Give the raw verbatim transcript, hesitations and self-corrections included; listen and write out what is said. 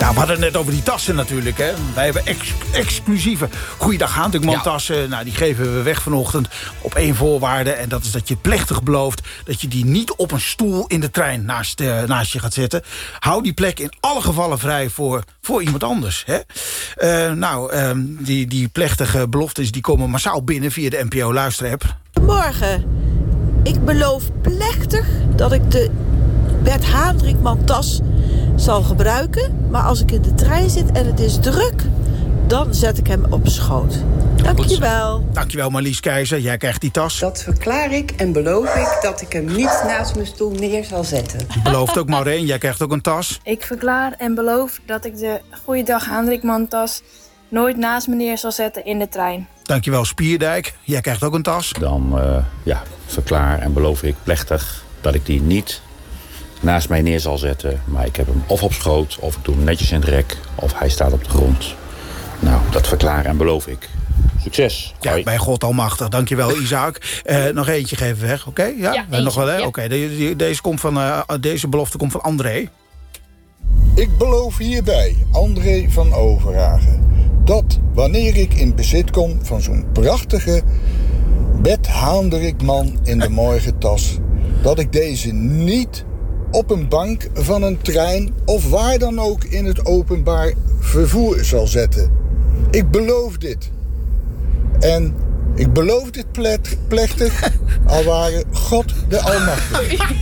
Ja, we hadden het net over die tassen natuurlijk. Hè. Wij hebben ex exclusieve Goeiedag Haandrikman tassen. Ja. Nou, die geven we weg vanochtend op één voorwaarde. En dat is dat je plechtig belooft dat je die niet op een stoel in de trein naast, uh, naast je gaat zetten. Hou die plek in alle gevallen vrij voor, voor iemand anders. Hè. Uh, nou, um, die, die plechtige beloftes die komen massaal binnen via de N P O-luisterapp. Morgen. Ik beloof plechtig dat ik de Bert Haandrikman tas zal gebruiken. Maar als ik in de trein zit en het is druk, dan zet ik hem op schoot. Dankjewel. Dankjewel Marlies Keizer. Jij krijgt die tas. Dat verklaar ik en beloof ik dat ik hem niet naast mijn stoel neer zal zetten. Belooft ook Maureen. Jij krijgt ook een tas. Ik verklaar en beloof dat ik de Goeiedag Haandrikman tas nooit naast me neer zal zetten in de trein. Dankjewel Spierdijk. Jij krijgt ook een tas. Dan uh, ja, verklaar en beloof ik plechtig dat ik die niet naast mij neer zal zetten. Maar ik heb hem of op schoot, of ik doe hem netjes in het rek, of hij staat op de grond. Nou, dat verklaar en beloof ik. Succes. Ja, bij God almachtig. Dankjewel, Isaac. Uh, nog eentje geven weg, oké? Okay? Ja, ja uh, nog wel, hè? Ja. Oké, okay. de, deze, komt van, uh, deze belofte komt van André. Ik beloof hierbij, André van Overhagen, dat wanneer ik in bezit kom van zo'n prachtige Bert Haandrikman in de morgentas, dat ik deze niet op een bank van een trein of waar dan ook in het openbaar vervoer zal zetten. Ik beloof dit. En ik beloof dit plechtig, al ware God de Almachtige.